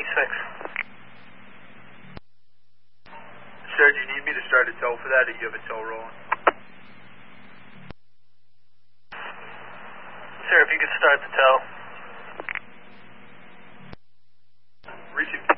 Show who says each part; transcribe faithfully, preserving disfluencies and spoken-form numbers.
Speaker 1: twenty-six.
Speaker 2: Sir, do you need me to start a tow for that, or do you have a tow rolling?
Speaker 1: Sir, if you could start the tow.
Speaker 2: Reaching.